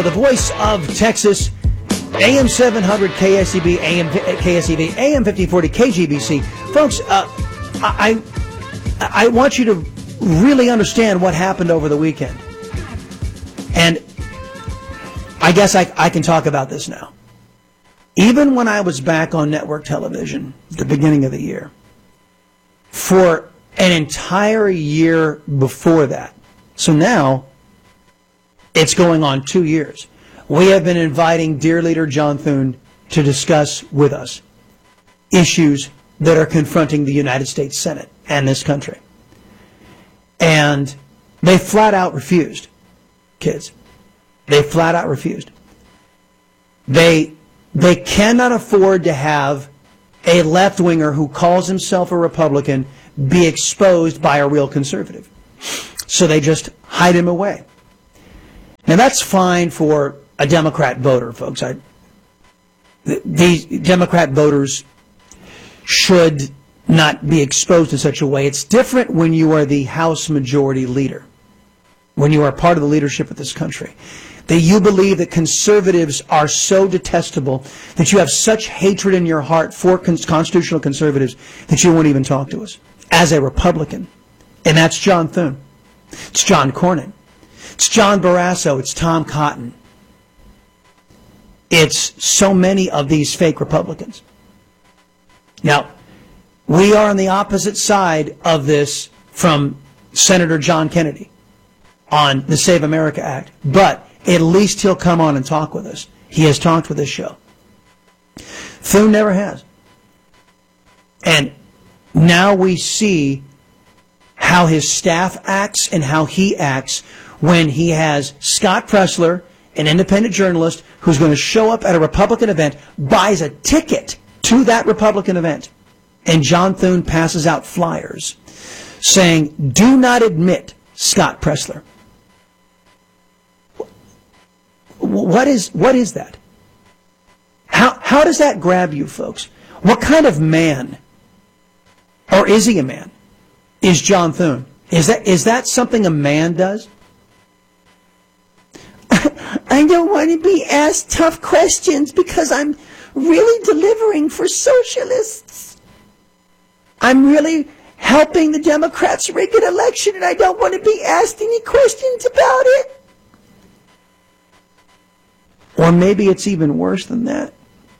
The voice of Texas, AM 700 KSEB, AM 1540 KGBC. Folks, I want you to really understand what happened over the weekend. And I guess I can talk about this now. Even when I was back on network television at the beginning of the year, for an entire year before that, so now it's going on 2 years, we have been inviting dear leader John Thune to discuss with us issues that are confronting the United States Senate and this country. And they flat out refused, kids. They flat out refused. They cannot afford to have a left-winger who calls himself a Republican be exposed by a real conservative. So they just hide him away. Now that's fine for a Democrat voter, folks. These Democrat voters should not be exposed in such a way. It's different when you are the House Majority Leader, when you are part of the leadership of this country, that you believe that conservatives are so detestable, that you have such hatred in your heart for constitutional conservatives that you won't even talk to us as a Republican. And that's John Thune. It's John Cornyn. It's John Barrasso. It's Tom Cotton. It's so many of these fake Republicans. Now, we are on the opposite side of this from Senator John Kennedy on the Save America Act, but at least he'll come on and talk with us. He has talked with this show. Thune never has. And now we see how his staff acts and how he acts when he has Scott Presler, an independent journalist who's going to show up at a Republican event, buys a ticket to that Republican event, and John Thune passes out flyers saying, "Do not admit Scott Presler." What is that? How does that grab you, folks? What kind of man, or is he a man, is John Thune? Is that something a man does? I don't want to be asked tough questions because I'm really delivering for socialists. I'm really helping the Democrats rig an election, and I don't want to be asked any questions about it. Or maybe it's even worse than that.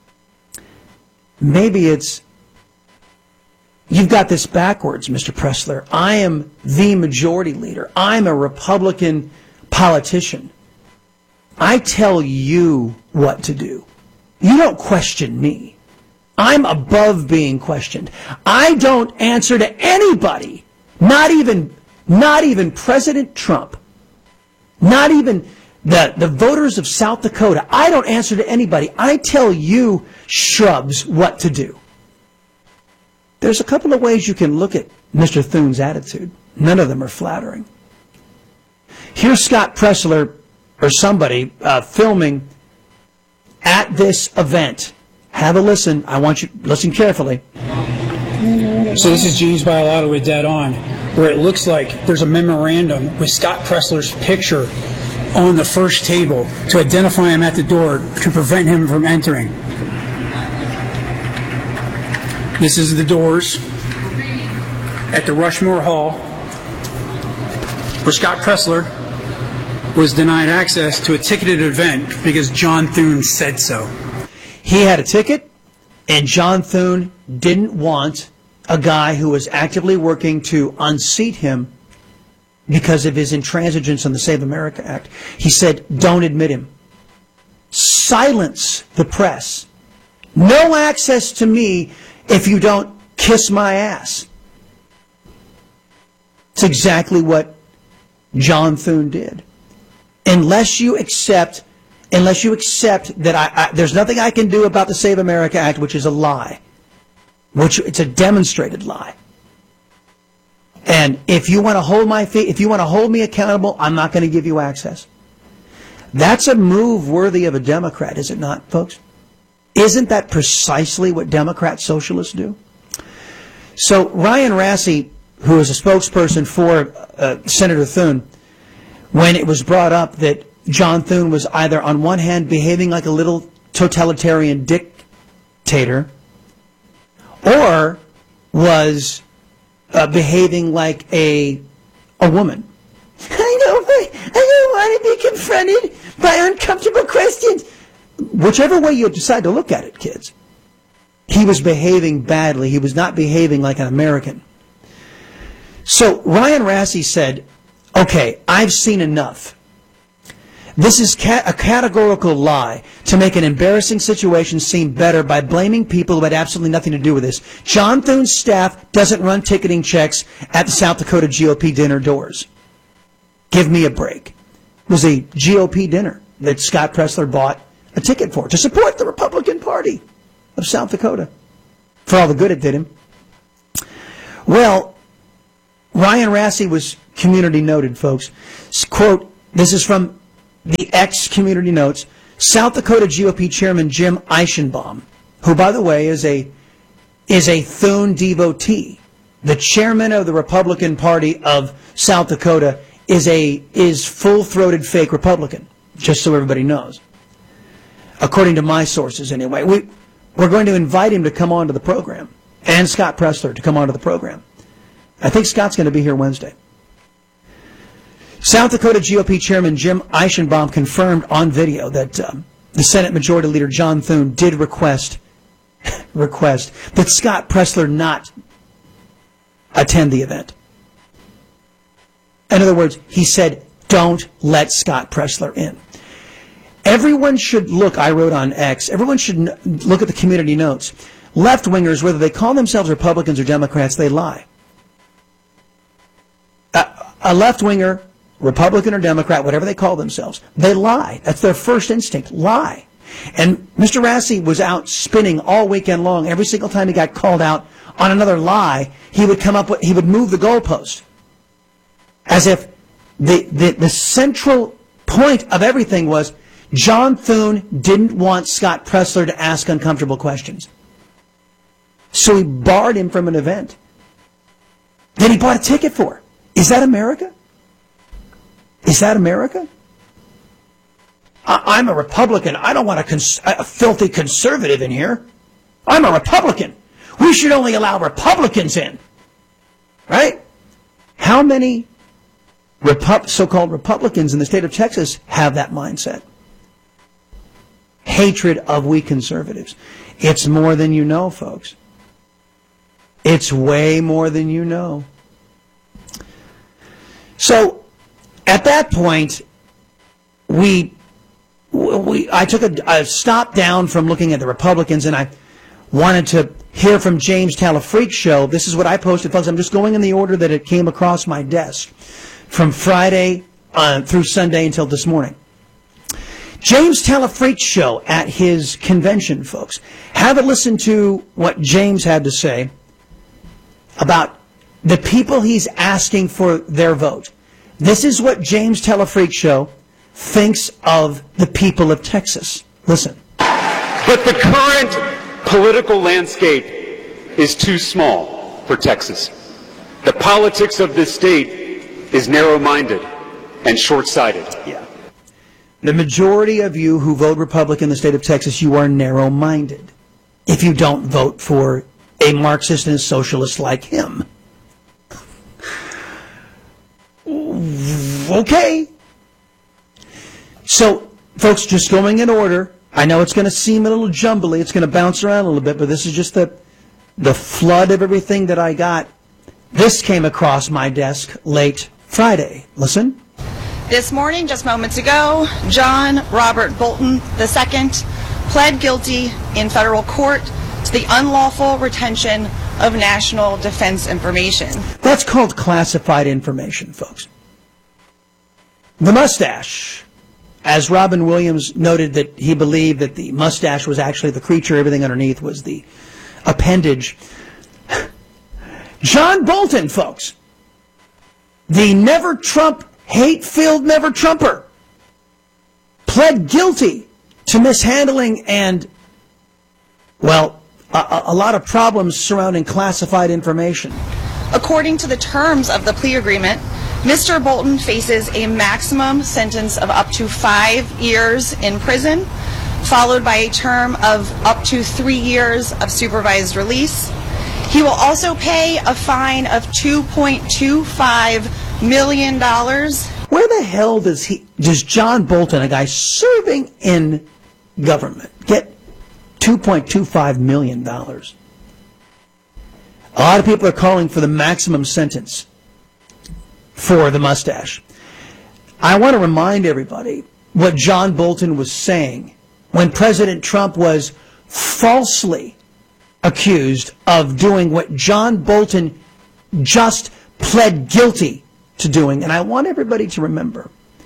Maybe it's, you've got this backwards, Mr. Presler. I am the majority leader. I'm a Republican politician. I tell you what to do. You don't question me. I'm above being questioned. I don't answer to anybody, not even President Trump, not even the voters of South Dakota. I don't answer to anybody. I tell you shrubs what to do. There's a couple of ways you can look at Mr. Thune's attitude. None of them are flattering. Here's Scott Presler or somebody filming at this event. Have a listen. I want you to listen carefully. So this is James Bialotta with Dead On, where it looks like there's a memorandum with Scott Presler's picture on the first table to identify him at the door to prevent him from entering. This is the doors at the Rushmore Hall, where Scott Presler was denied access to a ticketed event because John Thune said so. He had a ticket, and John Thune didn't want a guy who was actively working to unseat him because of his intransigence on the Save America Act. He said, don't admit him. Silence the press. No access to me if you don't kiss my ass. It's exactly what John Thune did. Unless you accept that there's nothing I can do about the Save America Act, which is a lie, which it's a demonstrated lie. And if you want to hold me accountable, I'm not going to give you access. That's a move worthy of a Democrat, is it not, folks? Isn't that precisely what Democrat socialists do? So Ryan Rassi, who is a spokesperson for Senator Thune, when it was brought up that John Thune was either on one hand behaving like a little totalitarian dictator or was behaving like a woman. I don't want to be confronted by uncomfortable questions. Whichever way you decide to look at it, kids. He was behaving badly. He was not behaving like an American. So Ryan Rassi said, okay, I've seen enough. This is a categorical lie to make an embarrassing situation seem better by blaming people who had absolutely nothing to do with this. John Thune's staff doesn't run ticketing checks at the South Dakota GOP dinner doors. Give me a break. It was a GOP dinner that Scott Presler bought a ticket for to support the Republican Party of South Dakota for all the good it did him. Well, Ryan Rassi was community noted, folks. Quote, this is from the ex-community notes, South Dakota GOP Chairman Jim Eichenbaum, who, by the way, is a Thune devotee. The chairman of the Republican Party of South Dakota is full-throated fake Republican, just so everybody knows. According to my sources, anyway. We're going to invite him to come on to the program, and Scott Presler to come on to the program. I think Scott's going to be here Wednesday. South Dakota GOP Chairman Jim Eichenbaum confirmed on video that the Senate Majority Leader John Thune did request that Scott Presler not attend the event. In other words, he said, don't let Scott Presler in. Everyone should look, I wrote on X, everyone should look at the community notes. Left-wingers, whether they call themselves Republicans or Democrats, they lie. A left-winger, Republican or Democrat, whatever they call themselves, they lie. That's their first instinct, lie. And Mr. Rassi was out spinning all weekend long. Every single time he got called out on another lie, he would move the goalpost. As if the central point of everything was John Thune didn't want Scott Presler to ask uncomfortable questions. So he barred him from an event that he bought a ticket for. Is that America? Is that America? I'm a Republican. I don't want a filthy conservative in here. I'm a Republican. We should only allow Republicans in. Right? How many so-called Republicans in the state of Texas have that mindset? Hatred of we conservatives. It's more than you know, folks. It's way more than you know. So, at that point, I took a stop down from looking at the Republicans, and I wanted to hear from James Talafreak show. This is what I posted, folks. I'm just going in the order that it came across my desk from Friday through Sunday until this morning. James Talafreak show at his convention, folks. Have a listen to what James had to say about the people he's asking for their vote. This is what James Talafreak show thinks of the people of Texas. Listen. But the current political landscape is too small for Texas. The politics of this state is narrow-minded and short-sighted. Yeah. The majority of you who vote Republican in the state of Texas, you are narrow-minded if you don't vote for a Marxist and a socialist like him. Okay. So, folks, just going in order. I know it's going to seem a little jumbly. It's going to bounce around a little bit, but this is just the flood of everything that I got. This came across my desk late Friday. Listen. This morning, just moments ago, John Robert Bolton II pled guilty in federal court to the unlawful retention of national defense information. That's called classified information, folks. The mustache. As Robin Williams noted that he believed that the mustache was actually the creature, everything underneath was the appendage. John Bolton, folks. The never Trump, hate-filled never Trumper, pled guilty to mishandling and, well, a lot of problems surrounding classified information. According to the terms of the plea agreement, Mr. Bolton faces a maximum sentence of up to 5 years in prison, followed by a term of up to 3 years of supervised release. He will also pay a fine of $2.25 million. Where the hell does John Bolton, a guy serving in government, get $2.25 million? A lot of people are calling for the maximum sentence for the mustache. I want to remind everybody what John Bolton was saying when President Trump was falsely accused of doing what John Bolton just pled guilty to doing. And I want everybody to remember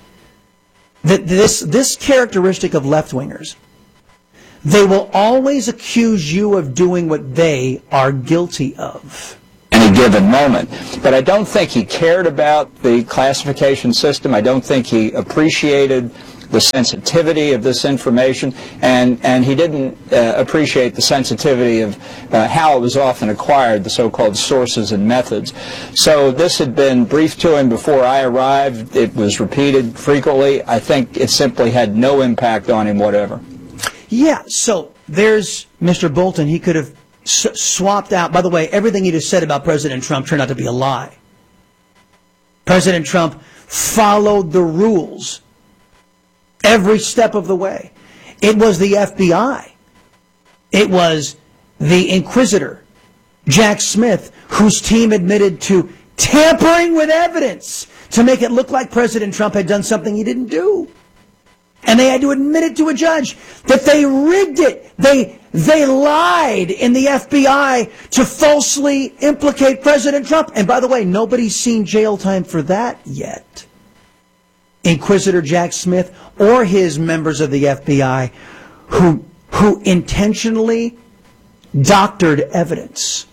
that this characteristic of left-wingers, they will always accuse you of doing what they are guilty of. Any given moment. But I don't think he cared about the classification system. I don't think he appreciated the sensitivity of this information, and he didn't appreciate the sensitivity of how it was often acquired, the so-called sources and methods. So this had been briefed to him before I arrived. It was repeated frequently. I think it simply had no impact on him whatever. Yeah, so there's Mr. Bolton. He could have swapped out. By the way, everything he just said about President Trump turned out to be a lie. President Trump followed the rules every step of the way. It was the FBI. It was the Inquisitor, Jack Smith, whose team admitted to tampering with evidence to make it look like President Trump had done something he didn't do. And they had to admit it to a judge that they rigged it. They lied in the FBI to falsely implicate President Trump. And by the way, nobody's seen jail time for that yet. Inquisitor Jack Smith or his members of the FBI who intentionally doctored evidence.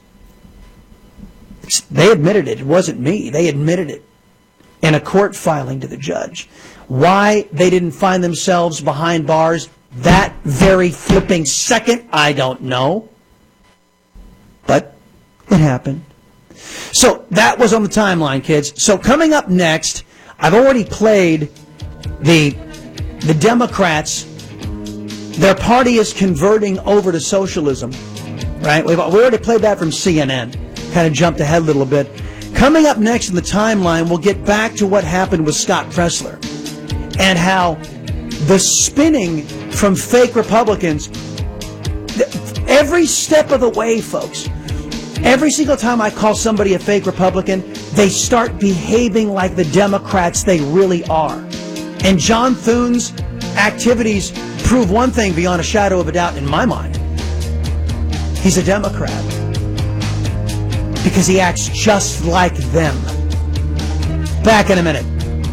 They admitted it. It wasn't me. They admitted it in a court filing to the judge. Why they didn't find themselves behind bars that very flipping second, I don't know. But it happened. So that was on the timeline, kids. So coming up next, I've already played the Democrats. Their party is converting over to socialism, right? We already played that from CNN. Kind of jumped ahead a little bit. Coming up next in the timeline, we'll get back to what happened with Scott Presler and how the spinning from fake Republicans, every step of the way, folks, every single time I call somebody a fake Republican, they start behaving like the Democrats they really are. And John Thune's activities prove one thing beyond a shadow of a doubt in my mind. He's a Democrat because he acts just like them. Back in a minute.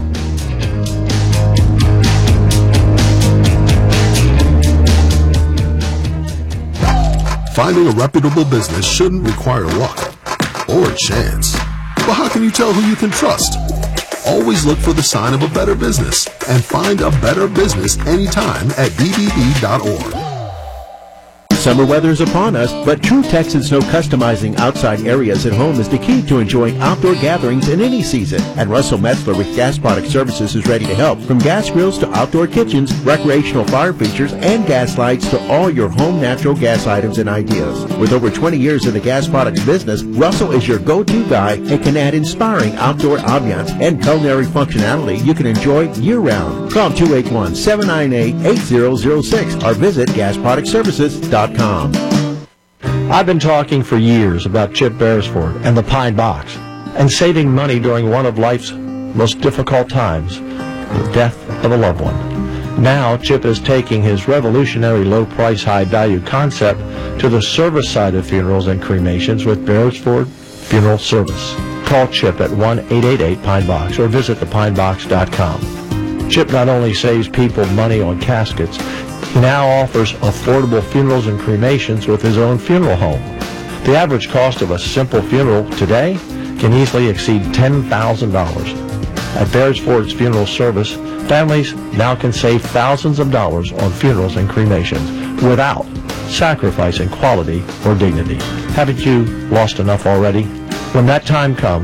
Finding a reputable business shouldn't require luck or chance. But how can you tell who you can trust? Always look for the sign of a better business and find a better business anytime at bbb.org. Summer weather is upon us, but True Texans know customizing outside areas at home is the key to enjoying outdoor gatherings in any season. And Russell Metzler with Gas Product Services is ready to help. From gas grills to outdoor kitchens, recreational fire features, and gas lights to all your home natural gas items and ideas. With over 20 years in the gas products business, Russell is your go-to guy and can add inspiring outdoor ambiance and culinary functionality you can enjoy year-round. Call 281-798-8006 or visit gasproductservices.com. I've been talking for years about Chip Beresford and the Pine Box and saving money during one of life's most difficult times, the death of a loved one. Now Chip is taking his revolutionary low price, high value concept to the service side of funerals and cremations with Beresford Funeral Service. Call Chip at 1-888-PINE-BOX or visit thepinebox.com. Chip not only saves people money on caskets, he now offers affordable funerals and cremations with his own funeral home. The average cost of a simple funeral today can easily exceed $10,000. At Beresford's Funeral Service, families now can save thousands of dollars on funerals and cremations without sacrificing quality or dignity. Haven't you lost enough already? When that time comes,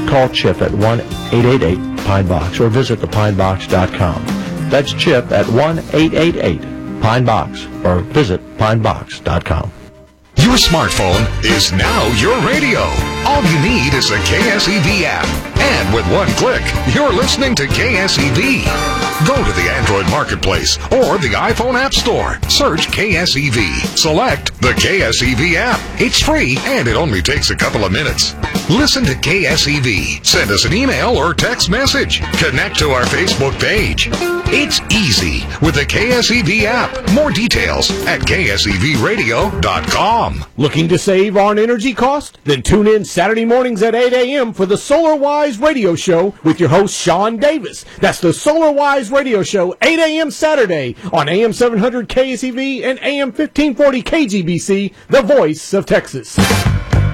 call Chip at 1-888-PINE-BOX or visit thepinebox.com. That's Chip at 1-888-PINE-BOX or visit pinebox.com. Your smartphone is now your radio. All you need is a KSEV app. And with one click, you're listening to KSEV. Go to the Android Marketplace or the iPhone App Store. Search KSEV. Select the KSEV app. It's free and it only takes a couple of minutes. Listen to KSEV. Send us an email or text message. Connect to our Facebook page. It's easy with the KSEV app. More details at ksevradio.com. Looking to save on energy cost? Then tune in Saturday mornings at 8 a.m. for the SolarWise Radio Show with your host, Sean Davis. That's the SolarWise Radio Show, 8 a.m. Saturday on AM 700 KSEV and AM 1540 KGBC, the voice of Texas.